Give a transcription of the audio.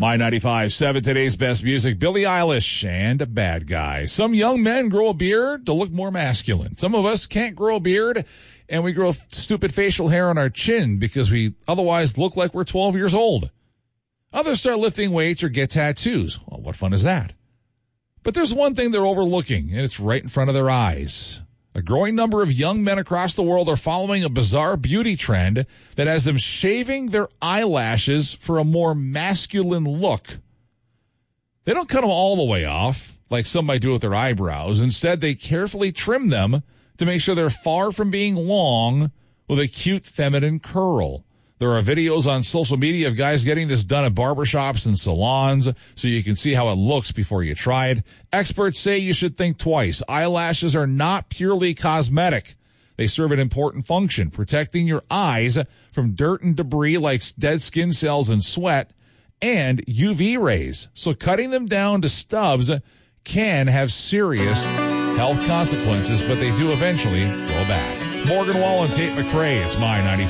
My 95.7, today's best music, Billie Eilish and a Bad Guy. Some young men grow a beard to look more masculine. Some of us can't grow a beard, and we grow stupid facial hair on our chin because we otherwise look like we're 12 years old. Others start lifting weights or get tattoos. Well, what fun is that? But there's one thing they're overlooking, and it's right in front of their eyes. A growing number of young men across the world are following a bizarre beauty trend that has them shaving their eyelashes for a more masculine look. They don't cut them all the way off, like some might do with their eyebrows. Instead, they carefully trim them to make sure they're far from being long with a cute feminine curl. There are videos on social media of guys getting this done at barbershops and salons so you can see how it looks before you try it. Experts say you should think twice. Eyelashes are not purely cosmetic. They serve an important function, protecting your eyes from dirt and debris like dead skin cells and sweat and UV rays. So cutting them down to stubs can have serious health consequences, but they do eventually grow back. Morgan Wall and Tate McRae, it's My 95.